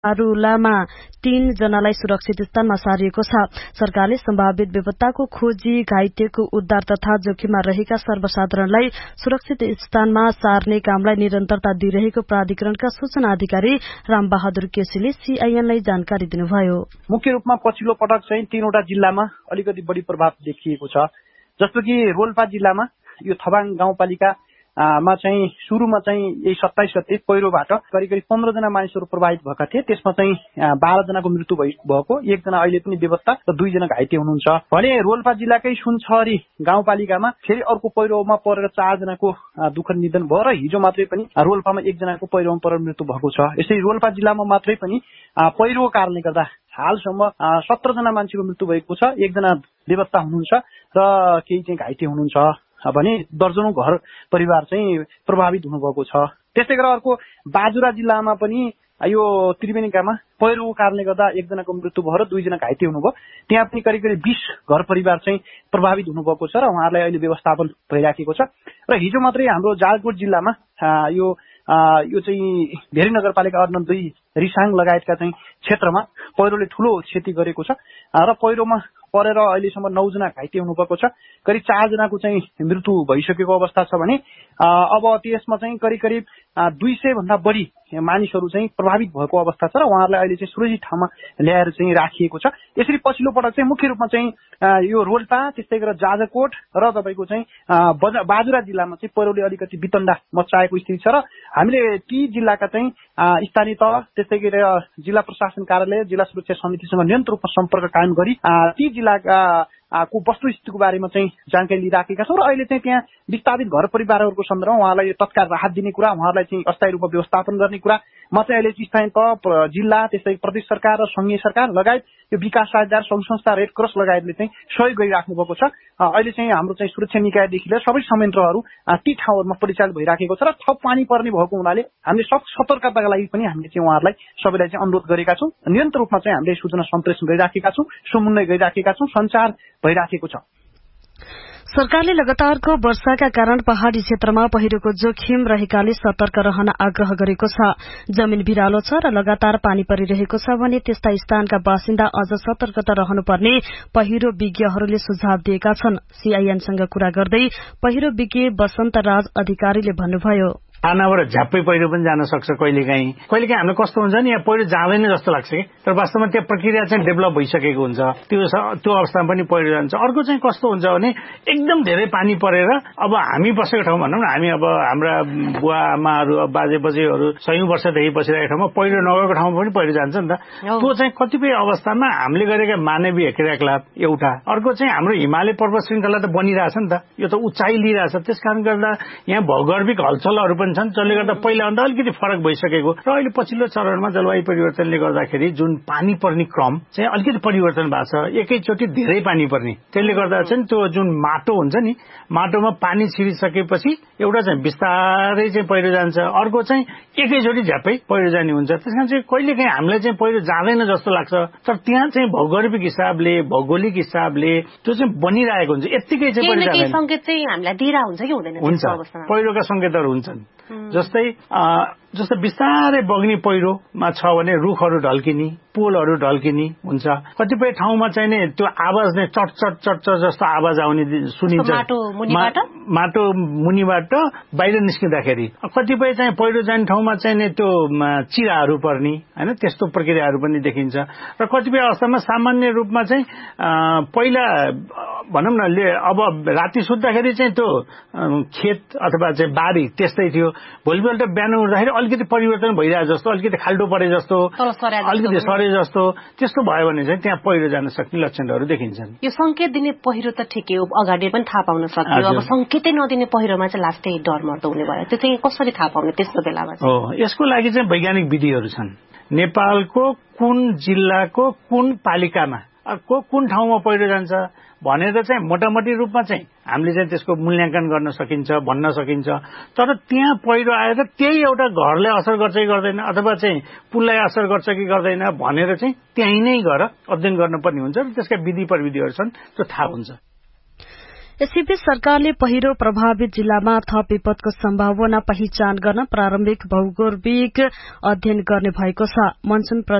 मारुलामा 3 जनालाई सुरक्षित स्थानमा सारिएको छ। सरकारले सम्भावित बेपत्ताको खोजी, घाइतेको उद्धार तथा जोखिममा रहेका सर्वसाधारणलाई सुरक्षित स्थानमा सार्ने कामलाई निरन्तरता दिइरहेको प्राधिकरणका सूचना अधिकारी रामबहादुर केसीले सीआईएनलाई जानकारी दिनुभयो। मुख्य रूपमा पछिल्लो पटक चाहिँ 3वटा जिल्लामा अलिकति बढी प्रभाव देखिएको छ। जस्तो कि रोल्पा जिल्लामा यो थबाङ गाउँपालिका मा चाहिँ सुरुमा चाहिँ यही 27 गते पहिरोबाट करिब 15 जना मानिसहरू प्रभावित भएका थिए। त्यसमा चाहिँ 12 जनाको मृत्यु भएको, 1 जना अहिले पनि बेपत्ता र 2 जना घाइते हुनुहुन्छ भने रोल्पा जिल्लाकै सुनछरी गाउँपालिकामा फेरि अर्को पहिरोमा परेर 4 जनाको दुःखद निधन भयो र हिजो मात्रै पनि रोल्पामा 1 जनाको पहिरोमा परेर मृत्यु भएको छ। यसै रोल्पा जिल्लामा मात्रै पनि पहिरोको कारणले गर्दा हालसम्म 17 जना मान्छेको मृत्यु भएको छ, 1 जना बेपत्ता हुनुहुन्छ र केही चाहिँ घाइते हुनुहुन्छ भने दर्जनौं घर परिवार चाहिँ प्रभावित हुनुभएको छ। त्यस्तै गरेर अर्को बाजुरा जिल्लामा पनि यो त्रिवेणीकामा पहिरोको कारणले गर्दा 1 जनाको मृत्यु भयो र 2 जना घाइते हुनुभयो। त्यहाँ पनि करिब 20 घर परिवार चाहिँ प्रभावित हुनुभएको छ र उहाँहरूलाई अहिले व्यवस्थापन भइराखेको छ। र हिजो मात्रै हाम्रो जालकोट जिल्लामा यो चाहिँ धेरै नगरपालिका अर्न 2 रिसाङ लगायतका चाहिँ क्षेत्रमा पहिरोले ठूलो क्षति गरेको छ र पहिरोमा परेर अहिलेसम्म 9 जना घाइते हुनुभएको छ। करिब 4 जनाको चाहिँ मृत्यु भइसकेको अवस्था छ भने अब त्यसमा चाहिँ करिब 200 भन्दा बढी मानिसहरू चाहिँ प्रभावित भएको अवस्था छ र उहाँहरूलाई अहिले चाहिँ सुरक्षित ठाउँमा ल्याएर चाहिँ राखिएको छ। यसरी पछिल्लो पटक चाहिँ मुख्य रूपमा चाहिँ यो रोल्पा, त्यस्तै गरेर जाजरकोट र तपाईको चाहिँ बाजुरा जिल्लामा चाहिँ पहिरोले अलिकति वितण्डा मच्चाएको स्थिति छ र हामीले ती जिल्लाका चाहिँ स्थानीय तह, त्यस्तै गरेर जिल्ला प्रशासन कार्यालय, जिल्ला सुरक्षा समितिसँग निरन्तर रूपमा सम्पर्क कायम गरी ती जिल्लाका को वस्तुस्थितिको बारेमा चाहिँ जानकारी लिइराखेका छौं र अहिले चाहिँ त्यहाँ विस्थापित घर परिवारहरूको सन्दर्भमा उहाँलाई तत्काल राहत दिने कुरा, उहाँहरूलाई चाहिँ अस्थायी रूपमा व्यवस्थापन गर्ने कुरा म चाहिँ अहिले स्थानीय तह, जिल्ला, त्यस्तै प्रदेश सरकार र संघीय सरकार लगायत यो विकास साझेदार संघ संस्था, रेड क्रस लगायतले चाहिँ सहयोग गरिराख्नु भएको छ। अहिले चाहिँ हाम्रो चाहिँ सुरक्षा निकायदेखि लिएर सबै संयन्त्रहरू ती ठाउँहरूमा परिचालित भइराखेको छ र थप पानी पर्ने भएको हुनाले हामीले सतर्कताका लागि पनि हामीले चाहिँ उहाँहरूलाई सबैलाई चाहिँ अनुरोध गरेका छौं। निरन्तर रूपमा चाहिँ हामीले सूचना सम्प्रेषण गरिराखेका छौं, समन्वय गरिराखेका छौं, सञ्चार भइराखेको छ। सरकारले लगातारको वर्षाका कारण पहाड़ी क्षेत्रमा पहिरोको जोखिम रहेकाले सतर्क रहन आग्रह गरेको छ। जमिन भिरालो छ र लगातार पानी परिरहेको छ भने त्यस्ता स्थानका बासिन्दा अझ सतर्कता रहनुपर्ने पहिरो विज्ञहरूले सुझाव दिएका छन्। सीआईएनसँग कुरा गर्दै पहिरो विज्ञ वसन्त राज अधिकारीले भन्नुभयो, आनाबाट झ्याप्पै पहिरो पनि जान सक्छ। कहिलेकाहीँ हामीलाई कस्तो हुन्छ नि, यहाँ पहिरो जाँदैन जस्तो लाग्छ कि, तर वास्तवमा त्यो प्रक्रिया चाहिँ डेभलप भइसकेको हुन्छ, त्यो अवस्थामा पनि पहिरो जान्छ। अर्को चाहिँ कस्तो हुन्छ भने एकदम धेरै पानी परेर अब हामी बसेको ठाउँ भनौँ न, हामी अब हाम्रा बुवा आमाहरू, बाजे बजेहरू 100 वर्षदेखि बसिरहेको ठाउँमा पहिरो नगएको ठाउँमा पनि पहिरो जान्छ नि त। त्यो चाहिँ कतिपय अवस्थामा हामीले गरेका मानवीय क्रियाकलाप एउटा, अर्को चाहिँ हाम्रो हिमालय पर्वत श्रृङ्खला त बनिरहेछ नि त, यो त उचाइ लिइरहेछ। त्यसकारण गर्दा यहाँ भौगोलिक हलचलहरू पनि छन्, जसले गर्दा पहिलाभन्दा अलिकति फरक भइसकेको र अहिले पछिल्लो चरणमा जलवायु परिवर्तनले गर्दाखेरि जुन पानी पर्ने क्रम चाहिँ अलिकति परिवर्तन भएको छ। एकैचोटि धेरै पानी पर्ने, त्यसले गर्दा चाहिँ त्यो जुन माटो हुन्छ नि, माटोमा पानी छिरिसकेपछि एउटा चाहिँ बिस्तारै चाहिँ पहिरो जान्छ, अर्को चाहिँ एकैचोटि झ्याप्पै पहिरो जाने हुन्छ। त्यसकारण चाहिँ कहिलेकाहीँ हामीलाई चाहिँ पहिरो जाँदैन जस्तो लाग्छ, तर त्यहाँ चाहिँ भौगोलिक हिसाबले, भौगोलिक हिसाबले त्यो चाहिँ बनिरहेको हुन्छ। यत्तिकै चाहिँ पहिरो जाँदैन, संकेत चाहिँ हामीलाई दिइरा हुन्छ कि हुँदैन? हुन्छ, पहिरोका संकेतहरू हुन्छन्। जस्तै बिस्तारै बग्ने पहिरोमा छ भने रुखहरू ढल्किने, पोलहरू ढल्किने हुन्छ। कतिपय ठाउँमा चाहिँ नि त्यो आवाज नै चट चट चट चट जस्तो आवाज आउने सुनिन्छ, माटो मुनिबाट बाहिर निस्किँदाखेरि। कतिपय चाहिँ पहिरो जाने ठाउँमा चाहिँ नि त्यो चिराहरू पर्ने हैन, त्यस्तो प्रक्रियाहरू पनि देखिन्छ। र कतिपय अवस्थामा सामान्य रूपमा चाहिँ पहिला भनौँ न अब राति सुत्दाखेरि चाहिँ त्यो खेत अथवा चाहिँ बारी त्यस्तै थियो, भोलिपल्ट बिहान उठ्दाखेरि अलिकति परिवर्तन भइरहेको जस्तो, अलिकति खाल्डो परे जस्तो, अलिकति सरे जस्तो, त्यस्तो भयो भने चाहिँ त्यहाँ पहिरो जान सक्ने लक्षणहरू देखिन्छन्। यो संकेत दिने पहिरो त ठिकै हो, अगाडि पनि थाहा पाउन सक्यो, अब संकेतै नदिने पहिरोमा चाहिँ लास्टै डर मर्दो हुने भयो। त्यो चाहिँ कसरी थाहा पाउने त्यस्तो बेलामा? हो, यसको लागि चाहिँ वैज्ञानिक विधिहरू छन्। नेपालको कुन जिल्लाको कुन पालिकामा कुन ठाउँमा पहिरो जान्छ भनेर चाहिँ मोटामोटी रूपमा चाहिँ हामीले चाहिँ त्यसको मूल्याङ्कन गर्न सकिन्छ, भन्न सकिन्छ। तर त्यहाँ पहिरो आएर त्यही एउटा घरलाई असर गर्छ कि गर्दैन, अथवा चाहिँ पुललाई असर गर्छ कि गर्दैन भनेर चाहिँ त्यहीँ नै गएर अध्ययन गर्नुपर्ने हुन्छ र त्यसका विधि प्रविधिहरू छन्, त्यो थाहा हुन्छ। यसैबीच सरकारले पहिरो प्रभावित जिल्लामा थप विपदको सम्भावना पहिचान गर्न प्रारम्भिक भौगोलिक अध्ययन गर्ने भएको छ। मनसून